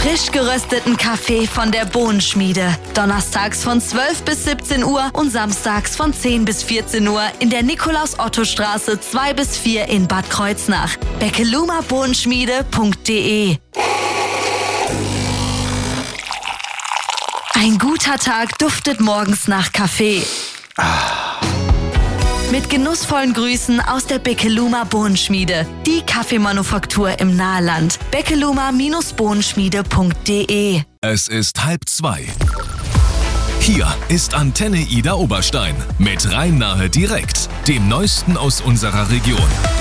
frisch gerösteten Kaffee von der Bohnenschmiede. Donnerstags von 12 bis 17 Uhr und samstags von 10 bis 14 Uhr in der Nikolaus-Otto-Straße 2 bis 4 in Bad Kreuznach. beckelumabohnenschmiede.de. Ein guter Tag duftet morgens nach Kaffee. Mit genussvollen Grüßen aus der Beckeluma Bohnenschmiede, die Kaffeemanufaktur im Naheland. beckeluma-bohnenschmiede.de. Es ist 1:30. Hier ist Antenne Ida Oberstein mit Rhein-Nahe direkt, dem Neuesten aus unserer Region.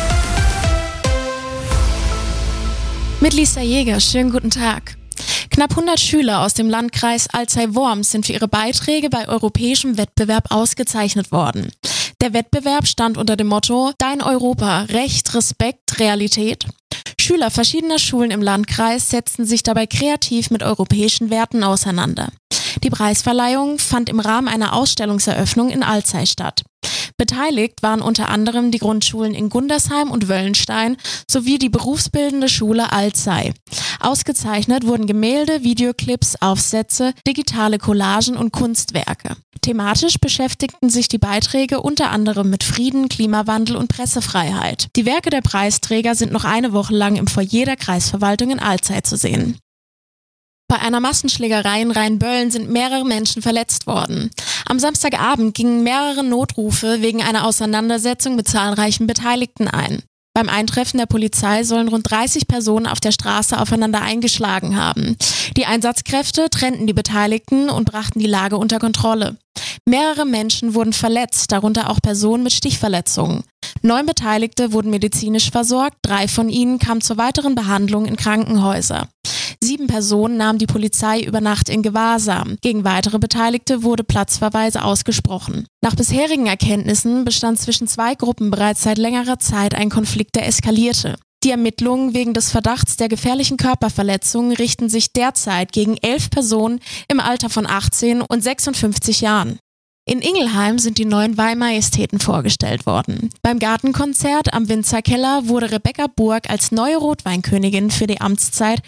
Mit Lisa Jäger, schönen guten Tag. Knapp 100 Schüler aus dem Landkreis Alzey-Worms sind für ihre Beiträge bei europäischem Wettbewerb ausgezeichnet worden. Der Wettbewerb stand unter dem Motto Dein Europa, Recht, Respekt, Realität. Schüler verschiedener Schulen im Landkreis setzten sich dabei kreativ mit europäischen Werten auseinander. Die Preisverleihung fand im Rahmen einer Ausstellungseröffnung in Alzey statt. Beteiligt waren unter anderem die Grundschulen in Gundersheim und Wöllenstein sowie die berufsbildende Schule Alzey. Ausgezeichnet wurden Gemälde, Videoclips, Aufsätze, digitale Collagen und Kunstwerke. Thematisch beschäftigten sich die Beiträge unter anderem mit Frieden, Klimawandel und Pressefreiheit. Die Werke der Preisträger sind noch eine Woche lang im Foyer der Kreisverwaltung in Alzey zu sehen. Bei einer Massenschlägerei in Rheinböllen sind mehrere Menschen verletzt worden. Am Samstagabend gingen mehrere Notrufe wegen einer Auseinandersetzung mit zahlreichen Beteiligten ein. Beim Eintreffen der Polizei sollen rund 30 Personen auf der Straße aufeinander eingeschlagen haben. Die Einsatzkräfte trennten die Beteiligten und brachten die Lage unter Kontrolle. Mehrere Menschen wurden verletzt, darunter auch Personen mit Stichverletzungen. 9 Beteiligte wurden medizinisch versorgt, 3 von ihnen kamen zur weiteren Behandlung in Krankenhäuser. 7 Personen nahm die Polizei über Nacht in Gewahrsam. Gegen weitere Beteiligte wurde Platzverweise ausgesprochen. Nach bisherigen Erkenntnissen bestand zwischen 2 Gruppen bereits seit längerer Zeit ein Konflikt, der eskalierte. Die Ermittlungen wegen des Verdachts der gefährlichen Körperverletzung richten sich derzeit gegen 11 Personen im Alter von 18 und 56 Jahren. In Ingelheim sind die neuen Weinmajestäten vorgestellt worden. Beim Gartenkonzert am Winzerkeller wurde Rebecca Burg als neue Rotweinkönigin für die Amtszeit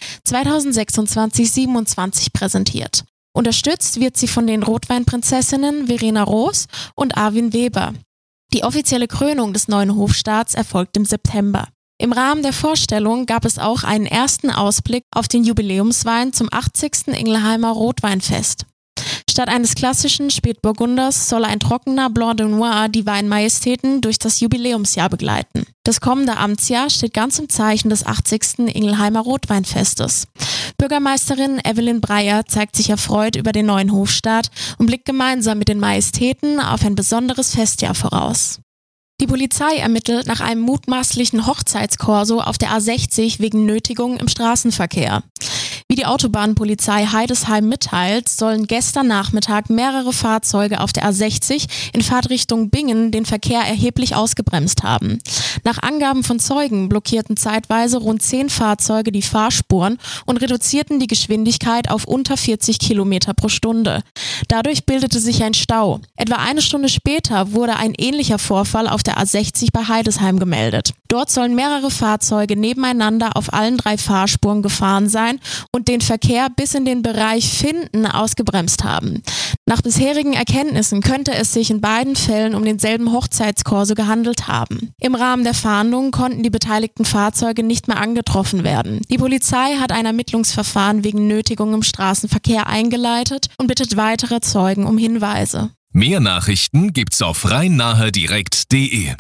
2026-27 präsentiert. Unterstützt wird sie von den Rotweinprinzessinnen Verena Roos und Arwin Weber. Die offizielle Krönung des neuen Hofstaats erfolgt im September. Im Rahmen der Vorstellung gab es auch einen ersten Ausblick auf den Jubiläumswein zum 80. Ingelheimer Rotweinfest. Statt eines klassischen Spätburgunders soll ein trockener Blanc de Noir die Weinmajestäten durch das Jubiläumsjahr begleiten. Das kommende Amtsjahr steht ganz im Zeichen des 80. Ingelheimer Rotweinfestes. Bürgermeisterin Evelyn Breyer zeigt sich erfreut über den neuen Hofstaat und blickt gemeinsam mit den Majestäten auf ein besonderes Festjahr voraus. Die Polizei ermittelt nach einem mutmaßlichen Hochzeitskorso auf der A60 wegen Nötigung im Straßenverkehr. Wie die Autobahnpolizei Heidesheim mitteilt, sollen gestern Nachmittag mehrere Fahrzeuge auf der A60 in Fahrtrichtung Bingen den Verkehr erheblich ausgebremst haben. Nach Angaben von Zeugen blockierten zeitweise rund 10 Fahrzeuge die Fahrspuren und reduzierten die Geschwindigkeit auf unter 40 Kilometer pro Stunde. Dadurch bildete sich ein Stau. Etwa eine Stunde später wurde ein ähnlicher Vorfall auf der A60 bei Heidesheim gemeldet. Dort sollen mehrere Fahrzeuge nebeneinander auf allen 3 Fahrspuren gefahren sein und den Verkehr bis in den Bereich Finden ausgebremst haben. Nach bisherigen Erkenntnissen könnte es sich in beiden Fällen um denselben Hochzeitskorso gehandelt haben. Im Rahmen der Fahndung konnten die beteiligten Fahrzeuge nicht mehr angetroffen werden. Die Polizei hat ein Ermittlungsverfahren wegen Nötigung im Straßenverkehr eingeleitet und bittet weitere Zeugen um Hinweise. Mehr Nachrichten gibt's auf rheinnahedirekt.de.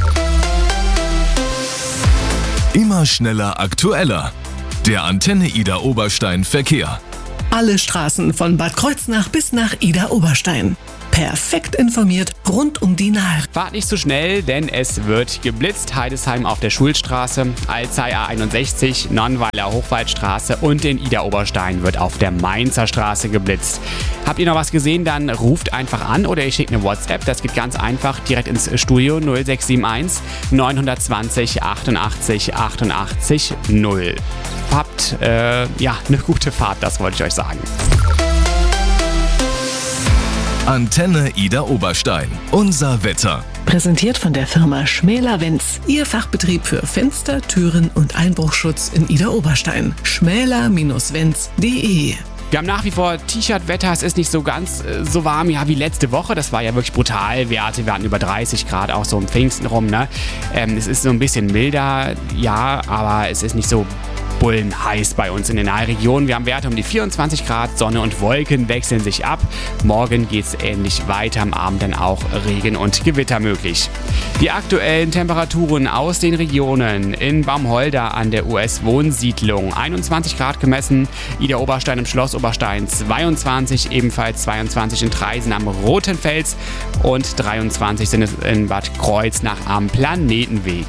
Immer schneller, aktueller. Der Antenne Ida Oberstein Verkehr. Alle Straßen von Bad Kreuznach bis nach Ida Oberstein. Perfekt informiert rund um die Nahe. Fahrt nicht zu schnell, denn es wird geblitzt. Heidesheim auf der Schulstraße, Alzey A61, Nonnweiler Hochwaldstraße und in Ida Oberstein wird auf der Mainzer Straße geblitzt. Habt ihr noch was gesehen, dann ruft einfach an oder ihr schickt eine WhatsApp. Das geht ganz einfach direkt ins Studio 0671 920 88 88 0. Habt eine gute Fahrt, das wollte ich euch sagen. Antenne Ida Oberstein. Unser Wetter. Präsentiert von der Firma Schmäler-Wenz. Ihr Fachbetrieb für Fenster, Türen und Einbruchschutz in Idar-Oberstein. schmäler-wenz.de. Wir haben nach wie vor T-Shirt-Wetter, es ist nicht so ganz so warm wie letzte Woche. Das war ja wirklich brutal. Wir hatten über 30 Grad, auch so um Pfingsten rum. Ne? Es ist so ein bisschen milder, ja, aber es ist nicht so bullenheiß bei uns in den Nahregionen. Wir haben Werte um die 24 Grad, Sonne und Wolken wechseln sich ab. Morgen geht es ähnlich weiter, am Abend dann auch Regen und Gewitter möglich. Die aktuellen Temperaturen aus den Regionen: in Baumholder an der US-Wohnsiedlung 21 Grad gemessen, Idar-Oberstein im Schloss Oberstein 22, ebenfalls 22 in Traisen am Rotenfels und 23 sind es in Bad Kreuznach am Planetenweg.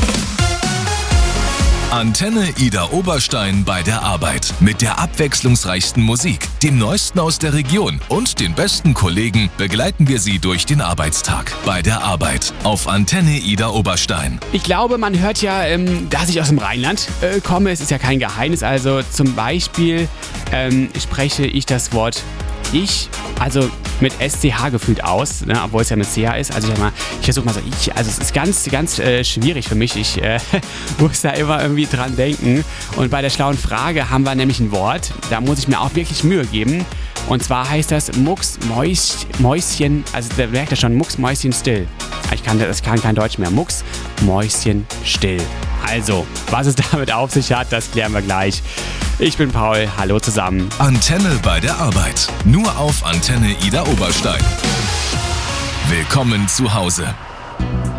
Antenne Idar-Oberstein bei der Arbeit. Mit der abwechslungsreichsten Musik, dem Neuesten aus der Region und den besten Kollegen begleiten wir Sie durch den Arbeitstag. Bei der Arbeit auf Antenne Idar-Oberstein. Ich glaube, man hört ja, dass ich aus dem Rheinland komme. Es ist ja kein Geheimnis. Also zum Beispiel spreche ich das Wort ich, also mit SCH gefühlt aus, ne, obwohl es ja mit CH ist. Also ich versuche mal so ich. Also es ist ganz, ganz schwierig für mich. Ich muss da immer irgendwie dran denken. Und bei der schlauen Frage haben wir nämlich ein Wort, da muss ich mir auch wirklich Mühe geben. Und zwar heißt das Mucksmäuschen, also da merkt ihr schon, Mucksmäuschen still. Das kann kein Deutsch mehr. Mucksmäuschen still. Also, was es damit auf sich hat, das klären wir gleich. Ich bin Paul, hallo zusammen. Antenne bei der Arbeit. Nur auf Antenne Idar-Oberstein. Willkommen zu Hause.